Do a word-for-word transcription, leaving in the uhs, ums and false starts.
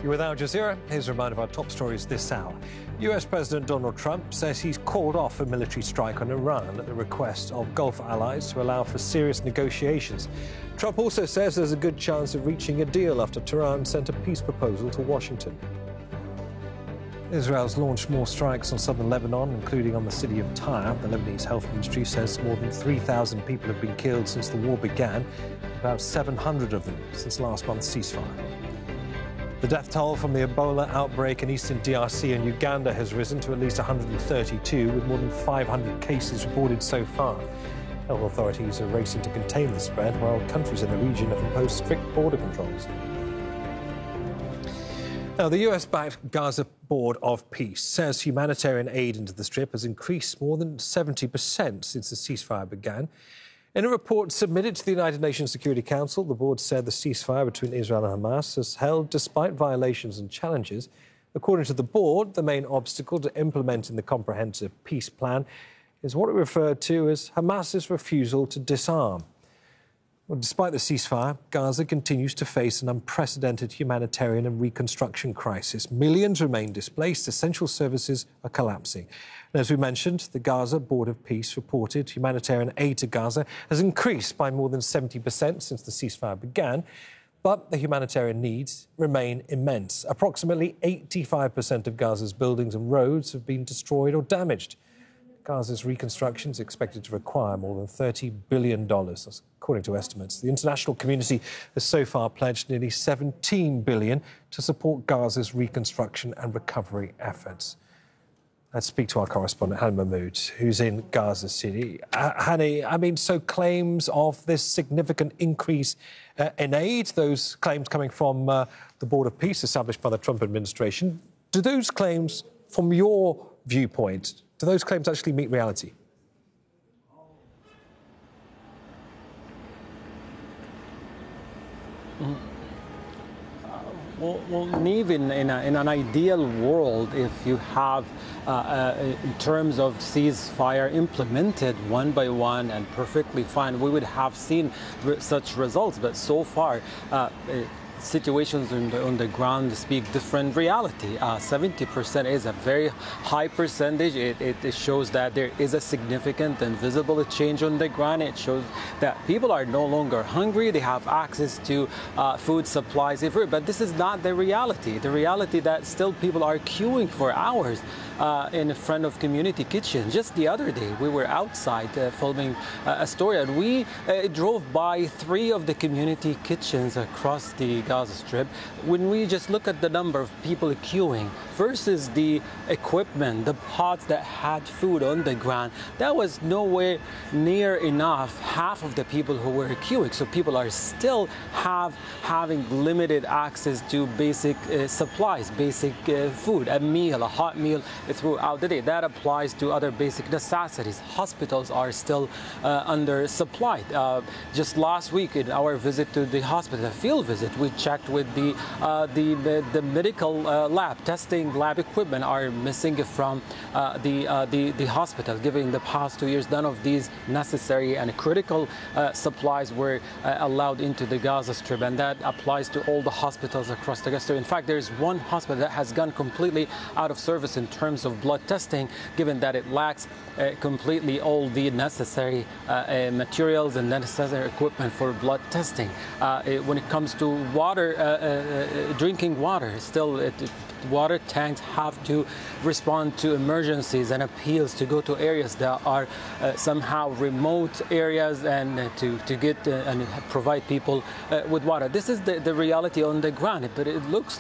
You're with Al Jazeera. Here's a reminder of our top stories this hour. U S President Donald Trump says he's called off a military strike on Iran at the request of Gulf allies to allow for serious negotiations. Trump also says there's a good chance of reaching a deal after Tehran sent a peace proposal to Washington. Israel's launched more strikes on southern Lebanon, including on the city of Tyre. The Lebanese Health Ministry says more than three thousand people have been killed since the war began, about seven hundred of them since last month's ceasefire. The death toll from the Ebola outbreak in eastern D R C and Uganda has risen to at least one hundred thirty-two, with more than five hundred cases reported so far. Health authorities are racing to contain the spread, while countries in the region have imposed strict border controls. Now, the U S-backed Gaza Board of Peace says humanitarian aid into the Strip has increased more than seventy percent since the ceasefire began. In a report submitted to the United Nations Security Council, the board said the ceasefire between Israel and Hamas has held despite violations and challenges. According to the board, the main obstacle to implementing the comprehensive peace plan is what it referred to as Hamas's refusal to disarm. Well, despite the ceasefire, Gaza continues to face an unprecedented humanitarian and reconstruction crisis. Millions remain displaced, essential services are collapsing. And as we mentioned, the Gaza Board of Peace reported humanitarian aid to Gaza has increased by more than seventy percent since the ceasefire began, but the humanitarian needs remain immense. Approximately eighty-five percent of Gaza's buildings and roads have been destroyed or damaged. Gaza's reconstruction is expected to require more than thirty billion dollars, according to estimates. The international community has so far pledged nearly seventeen billion dollars to support Gaza's reconstruction and recovery efforts. Let's speak to our correspondent, Hani Mahmood, who's in Gaza City. Uh, Hani, I mean, so claims of this significant increase uh, in aid, those claims coming from uh, the Board of Peace established by the Trump administration, do those claims, from your viewpoint, do those claims actually meet reality? Mm-hmm. uh, well, well, Neve, in, in, a, in an ideal world, if you have, uh, uh, in terms of ceasefire implemented one by one and perfectly fine, we would have seen re- such results. But so far, uh, it, situations on the, on the ground speak different reality. Uh, seventy percent is a very high percentage. It, it, it shows that there is a significant and visible change on the ground. It shows that people are no longer hungry. They have access to uh, food supplies. But this is not the reality. The reality that still people are queuing for hours uh, in front of community kitchens. Just the other day, we were outside uh, filming uh, a story, and we uh, drove by three of the community kitchens across the Gaza Strip. When we just look at the number of people queuing versus the equipment, the pots that had food on the ground, that was nowhere near enough half of the people who were queuing. So people are still have having limited access to basic uh, supplies, basic uh, food, a meal, a hot meal throughout the day. That applies to other basic necessities. Hospitals are still uh, undersupplied. Uh, just last week in our visit to the hospital, a field visit, we checked with the uh, the, the the medical uh, lab. Testing lab equipment are missing from uh, the uh, the the hospital. Given the past two years, none of these necessary and critical uh, supplies were uh, allowed into the Gaza Strip, and that applies to all the hospitals across the Gaza Strip. In fact, there is one hospital that has gone completely out of service in terms of blood testing, given that it lacks uh, completely all the necessary uh, uh, materials and necessary equipment for blood testing. Uh, it, when it comes to water, uh, uh, drinking water, still it, it, water tanks have to respond to emergencies and appeals to go to areas that are uh, somehow remote areas and uh, to, to get uh, and provide people uh, with water. This is the, the reality on the ground, but it looks